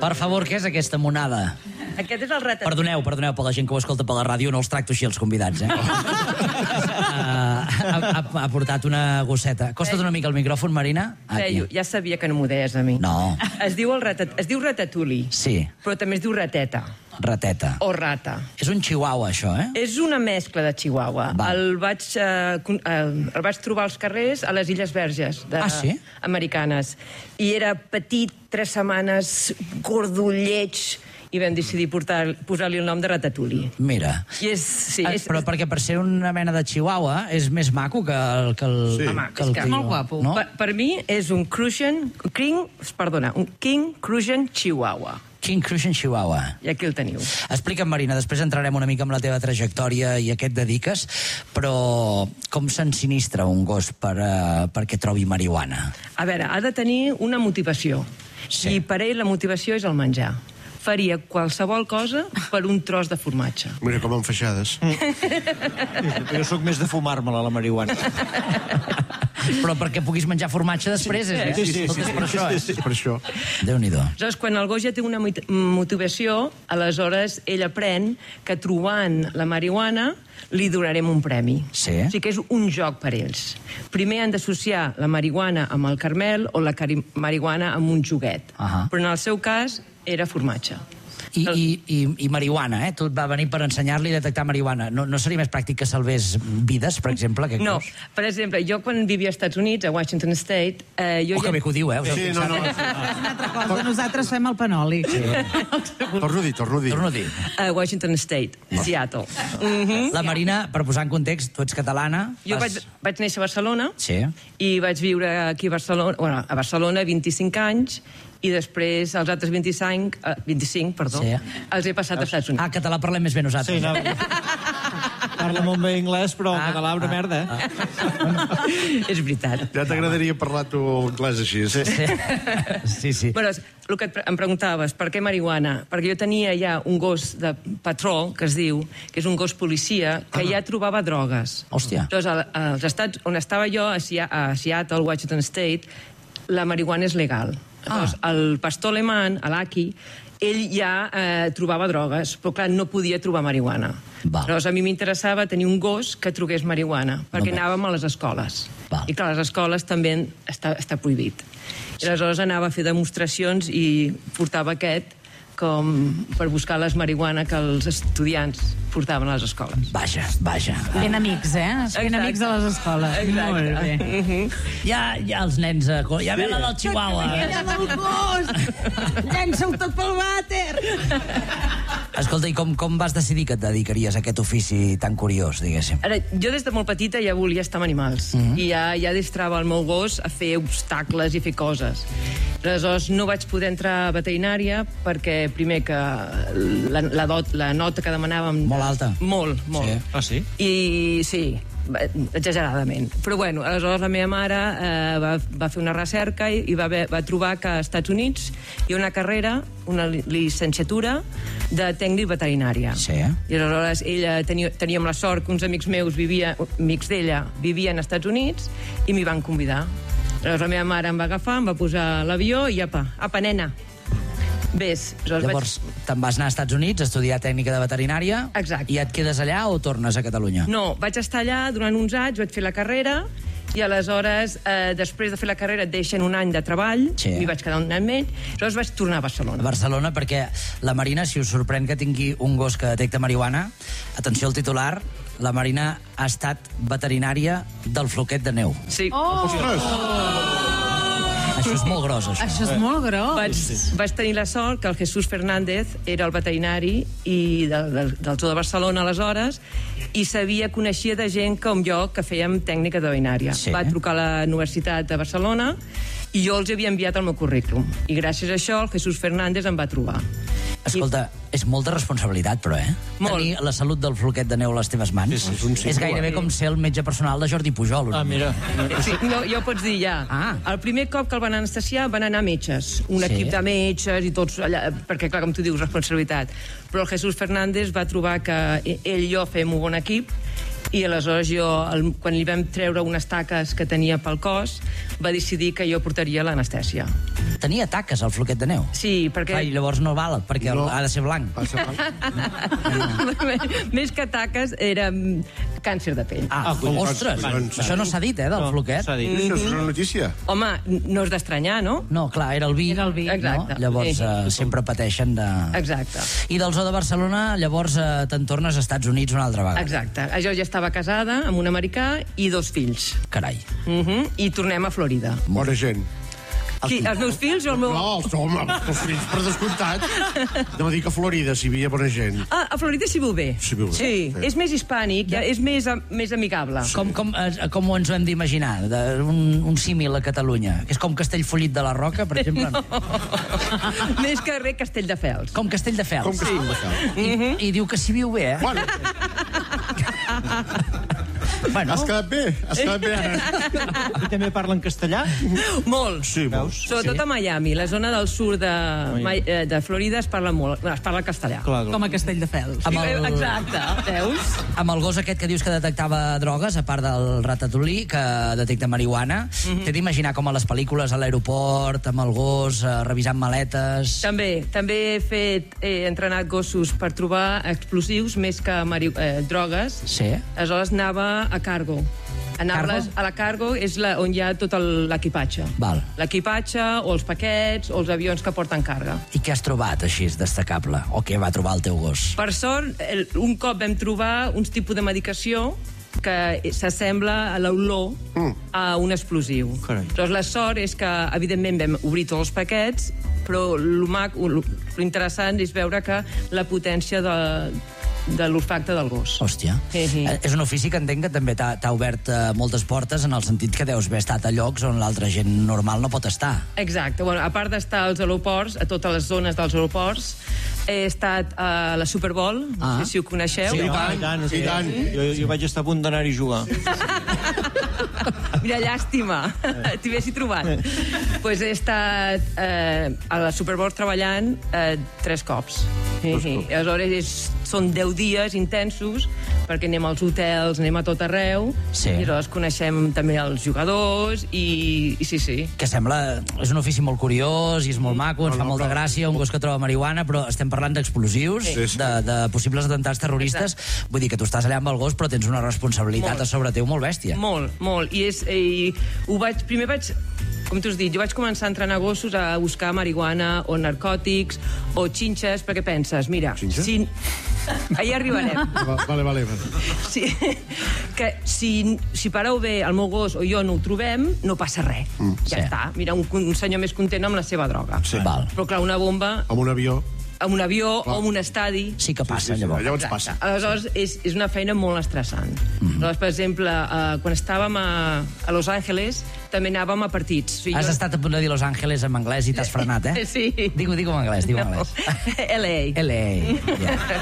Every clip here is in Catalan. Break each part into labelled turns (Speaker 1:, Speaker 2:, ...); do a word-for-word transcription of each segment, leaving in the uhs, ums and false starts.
Speaker 1: Per favor, què és aquesta monada?
Speaker 2: Aquest és el ratatouille.
Speaker 1: Perdoneu, perdoneu, per la gent que ho escolta per la ràdio, no els tracto així els convidats, eh? uh, ha, ha, ha portat una gosseta. Acosta't una mica el micròfon, Marina.
Speaker 2: Feio, ja sabia que no m'ho deies a mi.
Speaker 1: No.
Speaker 2: Es diu, el ratat... es diu ratatouille.
Speaker 1: Sí.
Speaker 2: Però també es diu rateta.
Speaker 1: Rateta.
Speaker 2: O rata.
Speaker 1: És un chihuahua, això, eh?
Speaker 2: És una mescla de chihuahua. El vaig, eh, el vaig trobar als carrers a les Illes Verges de...
Speaker 1: Ah, sí?
Speaker 2: Americanes. I era petit, tres setmanes, gordo, lleig, i vam decidir posar-li el nom de Ratatouille.
Speaker 1: Mira.
Speaker 2: I és, sí, és,
Speaker 1: Però perquè per ser una mena de chihuahua és més maco que el... Que el,
Speaker 2: sí. Home,
Speaker 1: que el
Speaker 2: és que és molt guapo. No? Per, per mi és un Crucian... King, perdona, un King Crucian Chihuahua.
Speaker 1: King Crucian Chihuahua.
Speaker 2: I aquí el teniu.
Speaker 1: Explica'm, Marina, després entrarem una mica amb la teva trajectòria i a què et dediques, però com s'ensinistra un gos per, uh, perquè trobi marihuana?
Speaker 2: A veure, ha de tenir una motivació. Sí. I per ell la motivació és el menjar. Faria qualsevol cosa per un tros de formatge.
Speaker 3: Mira com enfaixades.
Speaker 4: Jo sóc més de fumar-me-la, la marihuana.
Speaker 1: Però perquè puguis menjar formatge després, és, eh?
Speaker 3: Sí, sí, sí,
Speaker 1: és per això, eh?
Speaker 3: sí, per això.
Speaker 1: Déu-n'hi-do.
Speaker 2: Aleshores, quan el gos ja té una motivació, aleshores ell aprèn que trobant la marihuana li donarem un premi.
Speaker 1: Sí.
Speaker 2: O sigui que és un joc per ells. Primer han d'associar la marihuana amb el caramel o la marihuana amb un joguet.
Speaker 1: Uh-huh.
Speaker 2: Però en el seu cas era formatge.
Speaker 1: I, i, i, i marihuana, eh? Tu et va venir per ensenyar-li a detectar marihuana. No, no seria més pràctic que salvés vides, per exemple? Aquest
Speaker 2: no,
Speaker 1: cos?
Speaker 2: per exemple, jo quan vivia als Estats Units, a Washington State... Eh, jo
Speaker 1: oh, ja... que bé que ho diu, eh?
Speaker 3: Sí, no, no.
Speaker 5: És una altra cosa, nosaltres fem el panoli. Sí.
Speaker 3: Torno a dir, torno a dir.
Speaker 1: Torno a dir.
Speaker 2: A Washington State, Seattle. Mm-hmm.
Speaker 1: La Marina, per posar en context, tu ets catalana...
Speaker 2: Jo
Speaker 1: vas...
Speaker 2: vaig, vaig néixer a Barcelona
Speaker 1: sí.
Speaker 2: i vaig viure aquí a Barcelona, bueno, a Barcelona vint-i-cinc anys, i després els altres vint-i-cinc, uh, vint-i-cinc perdó, sí. els he passat als Estats Units.
Speaker 1: Ah, català parlem més bé nosaltres.
Speaker 4: Sí, no. Parla molt bé anglès, però ah, català una ah, merda, eh?
Speaker 2: Ah. És veritat.
Speaker 3: Ja t'agradaria parlar tu anglès així, sí?
Speaker 1: Sí, sí. sí.
Speaker 2: Bueno, el que em preguntaves, per què marihuana? Perquè jo tenia ja un gos de patró, que es diu, que és un gos policia, que ah. ja trobava drogues.
Speaker 1: Hòstia.
Speaker 2: Llavors, als estats on estava jo, a Seattle, Washington State, la marihuana és legal. Llavors, ah. el pastor alemany, l'Aki, ell ja eh, trobava drogues, però clar, no podia trobar marihuana.
Speaker 1: Val.
Speaker 2: Llavors, a mi m'interessava tenir un gos que trogués marihuana, perquè no, anàvem a les escoles.
Speaker 1: Val.
Speaker 2: I clar, a les escoles també està, està prohibit. I aleshores anava a fer demostracions i portava aquest com per buscar les marihuana que els estudiants portaven a les escoles.
Speaker 1: Vaja, vaja.
Speaker 5: Ben amics, eh? Ben
Speaker 2: Exacte.
Speaker 5: amics de les escoles.
Speaker 2: Exacte.
Speaker 5: Molt bé.
Speaker 2: Uh-huh.
Speaker 1: Ja, ja els nens... Eh, ja ve la del Chihuahua.
Speaker 5: Ja del gos! Llença-ho tot pel vàter!
Speaker 1: Escolta, i com, com vas decidir que et dedicaries a aquest ofici tan curiós, diguéssim?
Speaker 2: Ara, jo des de molt petita ja volia estar amb animals. Mm-hmm. I ja, ja destrava el meu gos a fer obstacles i fer coses. Aleshores, no vaig poder entrar a veterinària perquè, primer, que la, la, dot, la nota que demanàvem...
Speaker 1: Molt alta.
Speaker 2: Molt, molt.
Speaker 1: Sí.
Speaker 4: Ah, sí?
Speaker 2: I sí, exageradament. Però bueno, aleshores la meva mare eh, va, va fer una recerca i, i va, va trobar que als Estats Units hi ha una carrera, una llicenciatura de tècnic veterinària.
Speaker 1: Sí.
Speaker 2: I aleshores ella tenia, teníem la sort que uns amics meus vivia, amics d'ella vivien als Estats Units i m'hi van convidar. Aleshores la meva mare em va agafar, em va posar a l'avió i apa, apa, nena, vés.
Speaker 1: Llavors, vaig... te'n vas anar als Estats Units a estudiar tècnica de veterinària.
Speaker 2: Exacte.
Speaker 1: I et quedes allà o tornes a Catalunya?
Speaker 2: No, vaig estar allà durant uns anys, vaig fer la carrera i aleshores, eh, després de fer la carrera et deixen un any de treball,
Speaker 1: sí.
Speaker 2: i vaig quedar un any menys, aleshores vaig tornar a Barcelona.
Speaker 1: A Barcelona, perquè la Marina, si us sorprèn que tingui un gos que detecta marihuana, atenció al titular, la Marina ha estat veterinària del floquet de neu.
Speaker 2: Sí.
Speaker 5: Oh!
Speaker 3: Ostres!
Speaker 1: Això és molt gros, això.
Speaker 5: Això és molt gros.
Speaker 2: Vaig, vaig tenir la sort que el Jesús Fernández era el veterinari i del, del, del Zoo de Barcelona aleshores i sabia, coneixia de gent com jo que fèiem tècnica de veterinària.
Speaker 1: Sí.
Speaker 2: Va trucar a la Universitat de Barcelona i jo els havia enviat el meu currículum. I gràcies a això el Jesús Fernández em va trobar.
Speaker 1: Escolta, I... és molta responsabilitat, però, eh?
Speaker 2: Molt.
Speaker 1: Tenir la salut del floquet de neu a les teves mans.
Speaker 3: Sí, sí, és,
Speaker 1: és gairebé com ser el metge personal de Jordi Pujol.
Speaker 4: Ah, mira.
Speaker 2: Sí, no, ja ho pots dir, ja.
Speaker 1: Ah.
Speaker 2: El primer cop que el van anestesiar van anar metges, un
Speaker 1: Sí.
Speaker 2: equip de metges i tots allà, perquè clar, com tu dius, responsabilitat. Però el Jesús Fernández va trobar que ell i jo fèiem un bon equip I aleshores jo, el, quan li vam treure unes taques que tenia pel cos, va decidir que jo portaria l'anestèsia.
Speaker 1: Tenia taques, el floquet de neu?
Speaker 2: Sí, perquè...
Speaker 1: Ai, llavors no val, perquè
Speaker 3: No.
Speaker 1: ha de ser blanc.
Speaker 3: Va ser blanc.
Speaker 2: Més que taques, era mm, càncer de pell.
Speaker 1: Ah,
Speaker 4: Ah, collons.
Speaker 1: ostres,
Speaker 3: Collons.
Speaker 1: això no s'ha dit, eh, del
Speaker 4: No,
Speaker 1: floquet.
Speaker 4: s'ha dit.
Speaker 3: Això és una notícia.
Speaker 2: Home, no és d'estranyar, no?
Speaker 1: No, clar, era el vi.
Speaker 5: Era el vi.
Speaker 2: Exacte.
Speaker 1: No? Llavors
Speaker 2: Sí.
Speaker 1: eh, sempre pateixen de...
Speaker 2: Exacte.
Speaker 1: I del zoo de Barcelona, llavors eh, te'n tornes als Estats Units una altra vegada.
Speaker 2: Exacte. Jo ja estava casada amb un americà i dos fills.
Speaker 1: Carai.
Speaker 2: Uh -huh. I tornem a Florida.
Speaker 3: Bona gent.
Speaker 2: Qui, els meus fills o el meu...
Speaker 3: No, els, home, els fills, per descomptat. No dic que a Florida si hi havia bona gent.
Speaker 2: Ah, a Florida s'hi viu bé.
Speaker 3: S'hi viu bé.
Speaker 2: Sí,
Speaker 3: Sí.
Speaker 2: és més hispànic, ja, és més, am- més amigable.
Speaker 1: Com, com, eh, com ho ens ho hem d'imaginar? De- Un, un símil a Catalunya. Que és com Castellfollit de la Roca, per exemple? No.
Speaker 2: Més que res Castelldefels.
Speaker 1: Com Castelldefels.
Speaker 3: Com que sí. de fer.
Speaker 1: I, I diu que s'hi viu bé, eh?
Speaker 3: Bueno,
Speaker 1: Bueno,
Speaker 3: has quedat bé, has quedat bé ara.
Speaker 4: I també parlen castellà?
Speaker 2: Molt.
Speaker 3: Sí, veus?
Speaker 2: Sobretot a Miami, la zona del sud de, Mi- eh, de Florida es parla molt, bueno, es parla castellà.
Speaker 4: Clar, clar.
Speaker 5: Com a Castelldefels.
Speaker 1: amb el,
Speaker 2: Exacte, veus?
Speaker 1: amb el gos aquest que dius que detectava drogues, a part del ratatouille, que detecta marihuana,
Speaker 2: Mhm.
Speaker 1: t'he d'imaginar com a les pel·lícules a l'aeroport, amb el gos, eh, revisant maletes...
Speaker 2: També, també he fet, he entrenat gossos per trobar explosius més que mari, eh, drogues.
Speaker 1: Sí.
Speaker 2: Aleshores anava a cargo. Anar
Speaker 1: Cargo?
Speaker 2: a la cargo és la, on hi ha tot el- l'equipatge.
Speaker 1: Val.
Speaker 2: L'equipatge, o els paquets, o els avions que porten carga.
Speaker 1: I què has trobat, així, destacable? O què va trobar el teu gos?
Speaker 2: Per sort, el, un cop vam trobar uns tipus de medicació que s'assembla a l'olor
Speaker 3: Mm.
Speaker 2: a un explosiu.
Speaker 4: Carai.
Speaker 2: Llavors, la sort és que, evidentment, vam obrir tots els paquets, però el maco, lo, lo interessant és veure que la potència de, de l'olfacte del gos.
Speaker 1: Hòstia.
Speaker 2: Sí, sí.
Speaker 1: Eh, És un ofici que entenc que també t'ha t'ha obert eh, moltes portes en el sentit que deus haver estat a llocs on l'altra gent normal no pot estar.
Speaker 2: Exacte. Bueno, a part d'estar als aeroports, a totes les zones dels aeroports, he estat a la Super Bowl,
Speaker 1: Ah.
Speaker 2: no sé si ho coneixeu.
Speaker 1: Sí,
Speaker 3: I
Speaker 1: home,
Speaker 3: tant,
Speaker 4: I tant,
Speaker 3: i
Speaker 4: sí.
Speaker 3: tant.
Speaker 4: Jo, jo vaig estar a punt d'anar-hi a jugar.
Speaker 2: Mira, llàstima, t'hi haguessi trobat. Doncs pues he estat eh, a la Super Bowl treballant eh, tres cops. Sí, sí. I aleshores és, són deu dies intensos, perquè anem als hotels, anem a tot arreu,
Speaker 1: Sí.
Speaker 2: i aleshores coneixem també els jugadors, i, i sí, sí.
Speaker 1: Que sembla... És un ofici molt curiós i és molt maco, ens
Speaker 3: No,
Speaker 1: fa
Speaker 3: no,
Speaker 1: molta
Speaker 3: però-
Speaker 1: gràcia, un gos que troba marihuana, però estem parlant d'explosius,
Speaker 3: Sí, sí.
Speaker 1: de, de possibles atentats terroristes. Vull dir que tu estàs allà amb el gos, però tens una responsabilitat
Speaker 2: Molt.
Speaker 1: a sobre teu molt bèstia.
Speaker 2: Molt, molt. I, és, i ho vaig, primer vaig, com t'ho has dit, jo vaig començar a entrenar gossos a buscar marihuana o narcòtics o xinxes, perquè penses, mira,
Speaker 3: Xinxa?
Speaker 2: si... Ahir arribarem.
Speaker 3: Va- Vale, vale. vale.
Speaker 2: Sí, que si, si pareu bé el meu gos o jo no ho trobem, no passa res. Mm, ja
Speaker 1: sí.
Speaker 2: està. Mira, un, un senyor més content amb la seva droga.
Speaker 3: Sí.
Speaker 1: Val.
Speaker 2: Però clar, una bomba
Speaker 3: Amb un avió.
Speaker 2: amb un avió
Speaker 3: Clar.
Speaker 2: o amb un estadi...
Speaker 1: Sí que passa,
Speaker 3: Sí, sí, sí.
Speaker 1: llavors.
Speaker 3: Llavors passa.
Speaker 2: Aleshores, és, és una feina molt estressant. Mm -hmm. Aleshores, per exemple, uh, quan estàvem a, a Los Angeles, també anàvem a partits. O sigui,
Speaker 1: Has
Speaker 2: jo-
Speaker 1: estat a punt de dir Los Angeles en anglès i t'has frenat, eh?
Speaker 2: Sí.
Speaker 1: Digue-ho, digue-ho en anglès, digue-ho en
Speaker 2: No.
Speaker 1: anglès.
Speaker 2: L A.
Speaker 1: L A.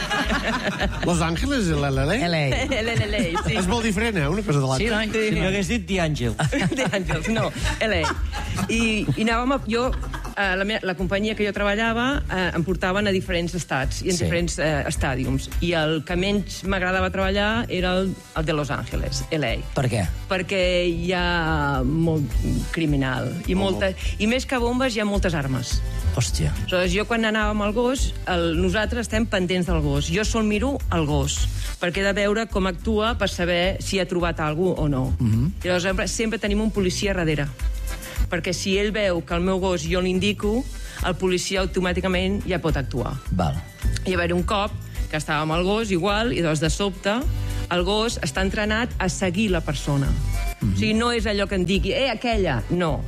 Speaker 1: Yeah.
Speaker 3: Los Ángeles, l'L L?
Speaker 1: L A.
Speaker 2: L A, sí.
Speaker 3: És molt diferent, eh? Una cosa de
Speaker 1: Sí,
Speaker 3: l'altra.
Speaker 1: no?
Speaker 4: Si no hagués dit The Àngel.
Speaker 2: D'Àngels, no, L A. I, i anàvem a, jo, a la, meva, la companyia que jo treballava eh, em portaven a diferents estats i en
Speaker 1: Sí.
Speaker 2: diferents eh, estàdiums. I el que menys m'agradava treballar era el, el de Los Angeles, L A.
Speaker 1: Per què?
Speaker 2: Perquè hi ha molt criminal i, molta, i més que bombes hi ha moltes armes.
Speaker 1: Hòstia.
Speaker 2: Aleshores, jo quan anava amb el gos, el, nosaltres estem pendents del gos. Jo sol miro el gos, perquè he de veure com actua per saber si ha trobat alguna cosa o no. Mm -hmm. I llavors sempre, sempre tenim un policia darrere, perquè si ell veu que el meu gos jo l'indico, el policia automàticament ja pot actuar.
Speaker 1: Val.
Speaker 2: Hi va haver un cop que estava amb el gos igual, i doncs de sobte el gos està entrenat a seguir la persona. Mm -hmm. O sigui, no és allò que em digui, eh, aquella, no.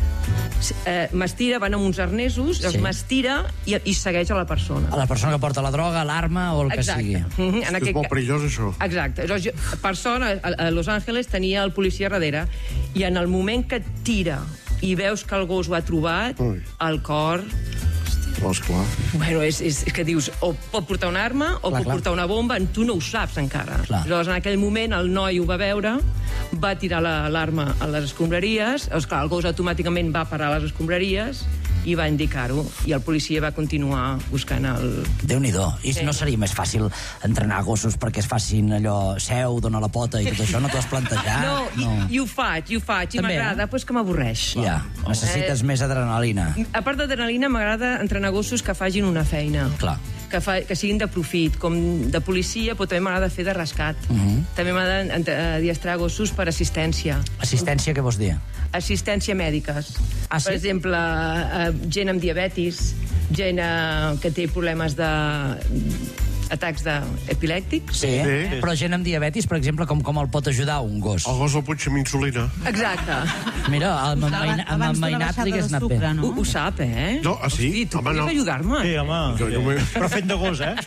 Speaker 2: Eh, m'estira, van amb uns arnesos,
Speaker 1: Sí.
Speaker 2: sí. m'estira i, i segueix a la persona.
Speaker 1: A la persona que porta la droga, l'arma o el que sigui.
Speaker 2: Mhm, en
Speaker 3: És
Speaker 2: aquest
Speaker 3: molt
Speaker 2: ca-
Speaker 3: perillós, això.
Speaker 2: Exacte. Llavors, jo, per sort, a, a Los Angeles tenia el policia darrere, i en el moment que et tira i veus que el gos ho ha trobat,
Speaker 3: Ui.
Speaker 2: el cor...
Speaker 3: Oh, esclar.
Speaker 2: Bueno, és, és, és que dius, o pot portar una arma o
Speaker 1: Clar,
Speaker 2: pot
Speaker 1: clar.
Speaker 2: portar una bomba, tu no ho saps encara.
Speaker 1: Clar.
Speaker 2: Llavors, en aquell moment, el noi ho va veure, va tirar la- l'arma a les escombraries, llavors, clar, el gos automàticament va parar a les escombraries i va indicar-ho, i el policia va continuar buscant el...
Speaker 1: Déu-n'hi-do. I
Speaker 2: Sí.
Speaker 1: no seria més fàcil entrenar gossos perquè es facin allò seu, dona la pota i tot això? No t'ho has plantejat?
Speaker 2: No, i, i ho faig, i ho faig, i
Speaker 1: També,
Speaker 2: m'agrada,
Speaker 1: eh?
Speaker 2: però és que m'avorreix.
Speaker 1: Ja, necessites
Speaker 2: Eh,
Speaker 1: més adrenalina.
Speaker 2: A part d'adrenalina, m'agrada entrenar gossos que fagin una feina.
Speaker 1: Clar.
Speaker 2: Que, fa, que siguin de profit, com de policia, però també m'agrada fer de rescat.
Speaker 1: Uh -huh.
Speaker 2: També m'agrada ent- adiestrar gossos per assistència.
Speaker 1: Assistència, què vols dir?
Speaker 2: Assistència mèdiques.
Speaker 1: Ah, sí?
Speaker 2: Per exemple, eh, gent amb diabetis, gent eh, que té problemes de atacs de epilèptics.
Speaker 1: Sí,
Speaker 3: Sí.
Speaker 1: però gent amb diabetis, per exemple, com, com el pot ajudar un gos?
Speaker 3: El gos el puig amb insulina.
Speaker 2: Exacte.
Speaker 1: Mira, amb, amb, amb, amb
Speaker 5: Abans d'una
Speaker 1: mainat
Speaker 5: baixada
Speaker 1: li hagués
Speaker 5: de
Speaker 1: anat
Speaker 5: sucre,
Speaker 1: bé.
Speaker 5: no?
Speaker 2: Ho, ho sap, eh?
Speaker 3: No, ah, sí?
Speaker 2: Hosti, tu
Speaker 3: Home,
Speaker 2: podries
Speaker 3: no.
Speaker 2: ajudar-me?
Speaker 4: Sí, home.
Speaker 3: Jo- jo m'he-
Speaker 4: Però fent de gos, eh?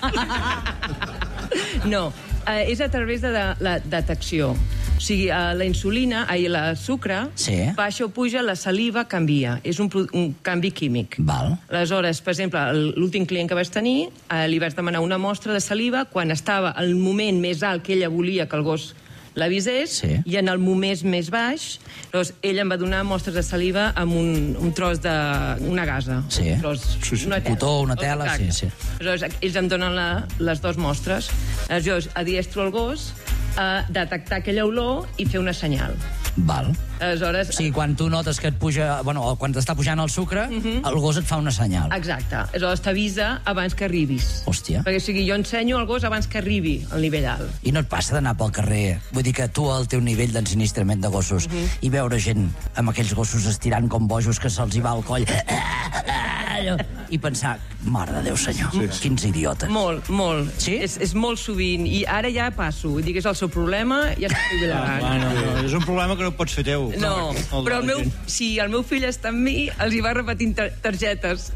Speaker 2: No, eh, és a través de la, la detecció. O sigui, eh, la insulina, ai, la sucre,
Speaker 1: Sí.
Speaker 2: baixa o puja, la saliva canvia. És un, pro- un canvi químic.
Speaker 1: Val.
Speaker 2: Aleshores, per exemple, el- l'últim client que vaig tenir, eh, li vaig demanar una mostra de saliva quan estava al moment més alt que ella volia que el gos l'avisés,
Speaker 1: Sí.
Speaker 2: i en el moment més baix, doncs, ella em va donar mostres de saliva amb un, un tros de... una gasa.
Speaker 1: Sí.
Speaker 2: Un tros,
Speaker 3: Sí, sí.
Speaker 2: una tela.
Speaker 1: Cotó, una tela,
Speaker 2: Exacte.
Speaker 1: sí, sí.
Speaker 2: Aleshores, ells em donen la, les dues mostres. Aleshores, adiestro el gos a detectar aquella olor i fer una senyal.
Speaker 1: Val.
Speaker 2: Aleshores...
Speaker 1: O sigui, quan tu notes que et puja... Bueno, o quan t'està pujant el sucre, el gos et fa una senyal.
Speaker 2: Exacte. Aleshores, t'avisa abans que arribis.
Speaker 1: Hòstia.
Speaker 2: Perquè, o sigui, jo ensenyo el gos abans que arribi al nivell alt.
Speaker 1: I no et passa d'anar pel carrer, vull dir que tu al teu nivell d'ensinistrament de gossos, i veure gent amb aquells gossos estirant com bojos que se'ls hi va al coll, i pensar, mare de Déu senyor, sí, sí. quins idiotes.
Speaker 2: Molt, molt.
Speaker 1: Sí?
Speaker 2: És, és molt sovint. I ara ja passo. Vull dir que és el seu problema, ja està jubilant.
Speaker 4: Bueno, no, és un problema que no pots fer teu.
Speaker 2: No,
Speaker 4: El de
Speaker 2: però el
Speaker 4: la
Speaker 2: meu,
Speaker 4: gent.
Speaker 2: si el meu fill està amb mi, els hi va repetint tar targetes.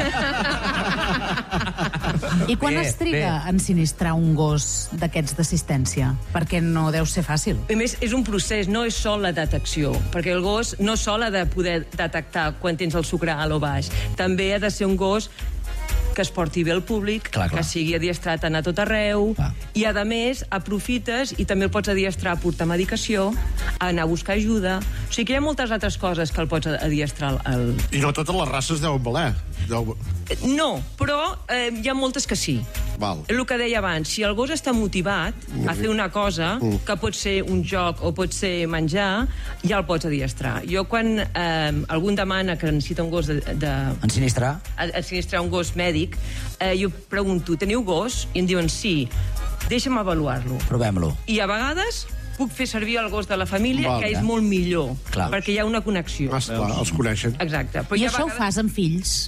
Speaker 5: I quan
Speaker 1: Bé,
Speaker 5: es triga
Speaker 1: bé.
Speaker 5: a ensinistrar un gos d'aquests d'assistència? Perquè no deu ser fàcil.
Speaker 2: A més, és un procés, no és sol la detecció, perquè el gos no sol ha de poder detectar quan tens el sucre alt o baix. També ha de ser un gos que es porti bé al públic,
Speaker 1: Clar, clar.
Speaker 2: que sigui adiestrat a anar a tot arreu,
Speaker 1: Clar.
Speaker 2: i a més aprofites i també el pots adiestrar a portar medicació, a anar a buscar ajuda. O sigui que hi ha moltes altres coses que el pots adiestrar al...
Speaker 3: I no totes les races deuen valer. Deu...
Speaker 2: No, però eh, hi ha moltes que sí.
Speaker 3: Val.
Speaker 2: El que deia abans, si el gos està motivat a fer una cosa, que pot ser un joc o pot ser menjar, ja el pots adiestrar. Jo quan eh, algú em demana que necessita un gos de, de
Speaker 1: Ensinistrar?
Speaker 2: a, a sinistrar un gos mèdic, eh, jo pregunto, teniu gos? I em diuen sí, deixa'm avaluar-lo.
Speaker 1: Provem-lo.
Speaker 2: I a vegades puc fer servir el gos de la família,
Speaker 3: Val,
Speaker 2: que
Speaker 1: eh?
Speaker 2: és molt millor,
Speaker 1: Clar.
Speaker 2: perquè hi ha una connexió.
Speaker 3: Ah, esclar, els coneixen.
Speaker 2: Exacte. Però
Speaker 5: I
Speaker 2: hi ha
Speaker 5: això ho
Speaker 2: vegades-
Speaker 5: fas amb fills?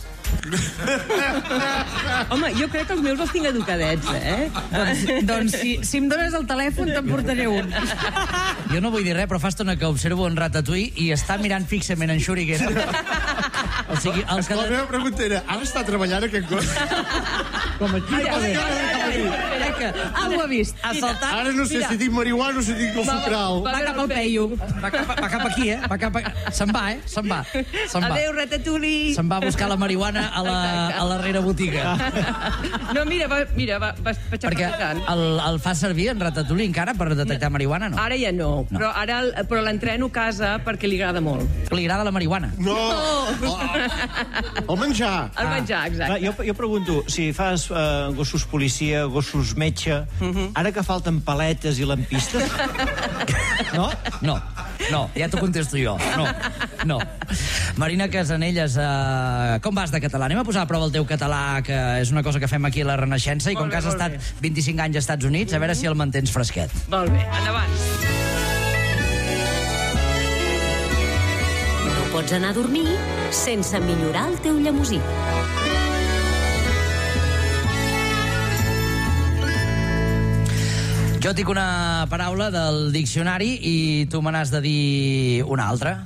Speaker 2: Home, jo crec que els meus els tinc educadets, eh?
Speaker 5: Doncs, doncs si, si em dones el telèfon, te'n portaré un.
Speaker 1: Jo no vull dir res, però fa estona que observo en Ratatouille i està mirant fixament en Shuriken. O sigui, el que...
Speaker 3: La meva pregunta era, ara està treballant aquest gos?
Speaker 4: Com aquí.
Speaker 2: Mira, mira, mira, mira, que...
Speaker 5: Algú ha vist.
Speaker 1: Ha saltat...
Speaker 3: Ara no sé
Speaker 2: Mira.
Speaker 3: si dic marihuana o si dic el sucral.
Speaker 2: va-
Speaker 5: Va cap al peio.
Speaker 1: Va cap, va cap aquí, eh? Va cap a... Se'n va, eh? Se'n va. Se'n va.
Speaker 2: Adéu, Ratatouille.
Speaker 1: Se'n va a buscar la marihuana a la, a la darrera botiga.
Speaker 2: No, mira, va, mira, va, va, vaig
Speaker 1: Perquè
Speaker 2: apretant.
Speaker 1: el, el fa servir en Ratatouille encara per detectar marihuana, no?
Speaker 2: Ara ja no,
Speaker 1: No.
Speaker 2: però ara el- però l'entreno a casa perquè li agrada molt.
Speaker 1: Li agrada la marihuana.
Speaker 3: No! Oh, el menjar.
Speaker 2: El menjar,
Speaker 4: Clar,
Speaker 2: exacte.
Speaker 4: jo, jo pregunto, si fas uh, gossos policia, gossos metge, ara que falten paletes i lampistes, no?
Speaker 1: No, no, ja t'ho contesto jo. No, no. Marina Casanelles, eh, com vas de català? Anem a posar a prova el teu català, que és una cosa que fem aquí a la Renaixença, i com
Speaker 2: Molt
Speaker 1: que
Speaker 2: bé,
Speaker 1: has
Speaker 2: molt
Speaker 1: estat vint-i-cinc anys als Estats Units, a veure si el mantens fresquet.
Speaker 2: Molt bé, endavant.
Speaker 6: No pots anar a dormir sense millorar el teu llemosí.
Speaker 1: Jo et dic una paraula del diccionari i tu me n'has de dir una altra.